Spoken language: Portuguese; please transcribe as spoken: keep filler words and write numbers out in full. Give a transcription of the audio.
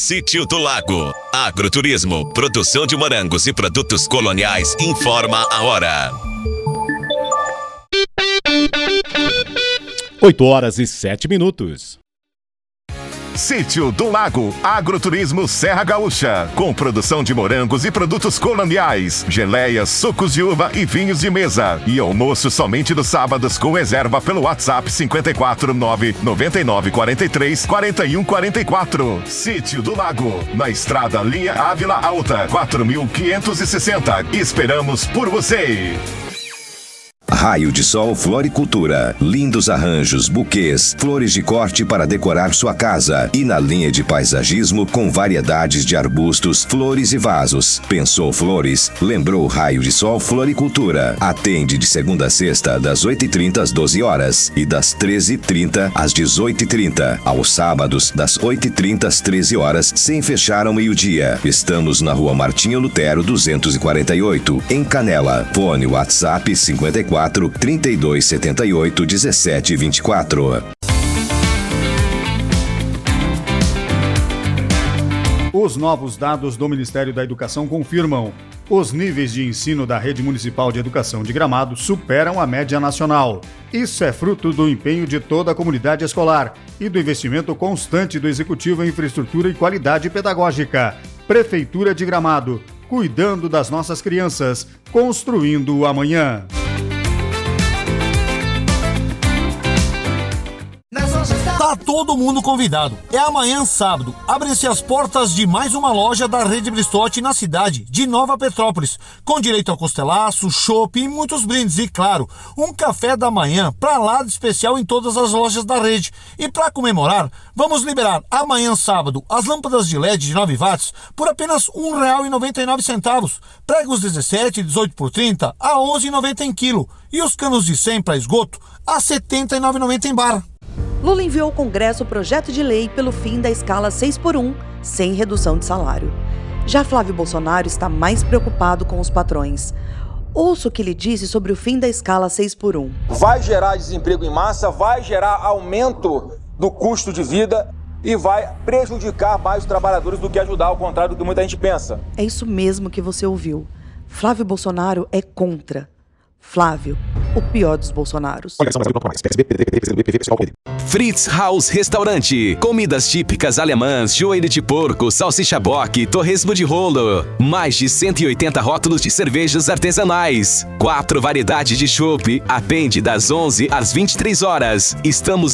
Sítio do Lago. Agroturismo, produção de morangos e produtos coloniais. Informa a hora. oito horas e sete minutos. Sítio do Lago, Agroturismo Serra Gaúcha, com produção de morangos e produtos coloniais, geleias, sucos de uva e vinhos de mesa. E almoço somente nos sábados com reserva pelo WhatsApp cinco quatro nove nove nove quatro três quatro um quatro quatro. Sítio do Lago, na estrada Linha Ávila Alta, quatro mil quinhentos e sessenta. Esperamos por você! Raio de Sol Floricultura. Lindos arranjos, buquês, flores de corte para decorar sua casa. E na linha de paisagismo com variedades de arbustos, flores e vasos. Pensou flores? Lembrou Raio de Sol Floricultura. Atende de segunda a sexta, das oito e trinta às doze horas e das treze e trinta às dezoito e trinta. Aos sábados, das oito e trinta às treze horas, sem fechar ao meio-dia. Estamos na Rua Martinho Lutero, duzentos e quarenta e oito, em Canela. Fone WhatsApp cinquenta e quatro, trinta e dois, setenta e oito, dezessete, vinte e quatro. Os novos dados do Ministério da Educação confirmam: os níveis de ensino da Rede Municipal de Educação de Gramado superam a média nacional. Isso é fruto do empenho de toda a comunidade escolar e do investimento constante do Executivo em infraestrutura e qualidade pedagógica. Prefeitura de Gramado, cuidando das nossas crianças, construindo o amanhã. Tá todo mundo convidado. É amanhã, sábado. Abrem-se as portas de mais uma loja da Rede Bristotti na cidade de Nova Petrópolis, com direito a costelaço, chopp e muitos brindes. E, claro, um café da manhã pra lá de especial em todas as lojas da rede. E para comemorar, vamos liberar amanhã, sábado, as lâmpadas de L E D de nove watts por apenas um real e noventa e nove centavos. Pregos dezessete, dezoito por trinta a onze reais e noventa centavos em quilo. E os canos de cem para esgoto a setenta e nove reais e noventa centavos em bar. Lula enviou ao Congresso o projeto de lei pelo fim da escala seis por um, sem redução de salário. Já Flávio Bolsonaro está mais preocupado com os patrões. Ouça o que ele disse sobre o fim da escala seis por um. Vai gerar desemprego em massa, vai gerar aumento do custo de vida e vai prejudicar mais os trabalhadores do que ajudar, ao contrário do que muita gente pensa. É isso mesmo que você ouviu. Flávio Bolsonaro é contra. Flávio, o pior dos Bolsonaros. Fritz Haus Restaurante. Comidas típicas alemãs, joelho de porco, salsicha bock, torresmo de rolo. Mais de cento e oitenta rótulos de cervejas artesanais. Quatro variedades de chopp. Atende das onze às vinte e três horas. Estamos